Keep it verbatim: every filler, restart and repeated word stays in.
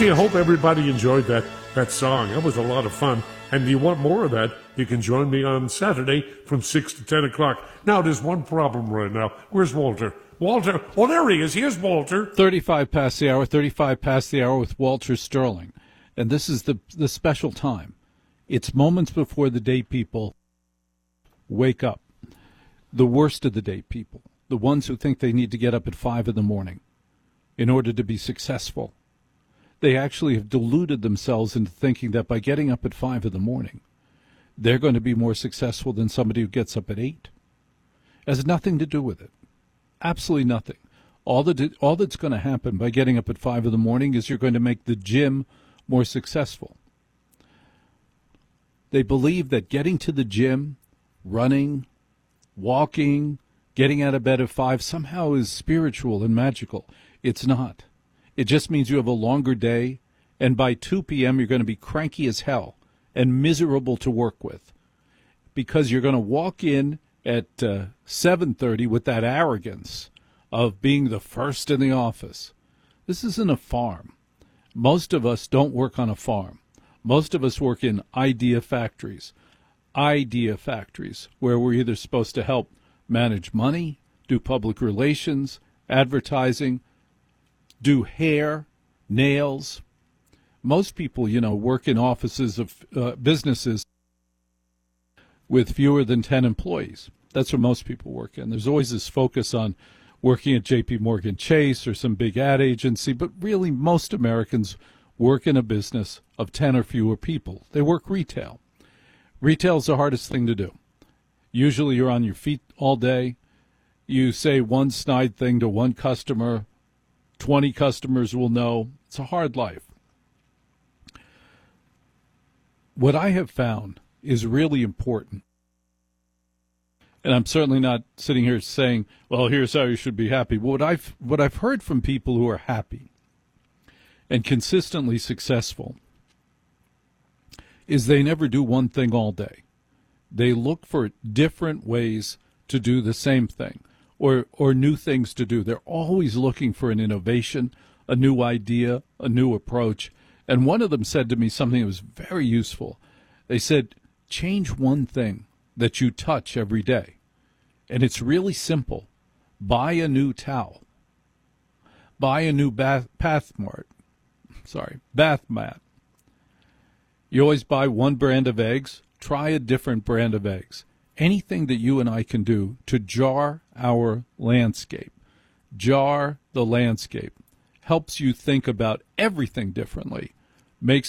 Gee, I hope everybody enjoyed that, that song. That was a lot of fun. And if you want more of that, you can join me on Saturday from six to ten o'clock. Now, there's one problem right now. Where's Walter? Walter. Oh, there he is. Here's Walter. thirty-five past the hour, thirty-five past the hour with Walter Sterling. And this is the, the special time. It's moments before the day people wake up. The worst of the day people. The ones who think they need to get up at five in the morning in order to be successful. They actually have deluded themselves into thinking that by getting up at five in the morning, they're going to be more successful than somebody who gets up at eight. It has nothing to do with it. Absolutely nothing. All that all that's going to happen by getting up at five in the morning is you're going to make the gym more successful. They believe that getting to the gym, running, walking, getting out of bed at five somehow is spiritual and magical. It's not. It just means you have a longer day, and by two p.m. you're going to be cranky as hell and miserable to work with because you're going to walk in at uh, seven thirty with that arrogance of being the first in the office. This isn't a farm. Most of us don't work on a farm. Most of us work in idea factories, idea factories, where we're either supposed to help manage money, do public relations, advertising, do hair, nails. Most people, you know, work in offices of uh, businesses with fewer than ten employees. That's where most people work in. There's always this focus on working at J P Morgan Chase or some big ad agency, but really most Americans work in a business of ten or fewer people. They work retail. Retail's the hardest thing to do. Usually you're on your feet all day. You say one snide thing to one customer, twenty customers will know. It's a hard life. What I have found is really important, and I'm certainly not sitting here saying, well, here's how you should be happy. What I've, what I've heard from people who are happy and consistently successful is they never do one thing all day. They look for different ways to do the same thing or, or new things to do. They're always looking for an innovation, a new idea, a new approach. And one of them said to me something that was very useful. They said, change one thing that you touch every day. And it's really simple. Buy a new towel. Buy a new bath, bath mat. Sorry, bath mat. You always buy one brand of eggs. Try a different brand of eggs. Anything that you and I can do to jar our landscape, jar the landscape, helps you think about everything differently, makes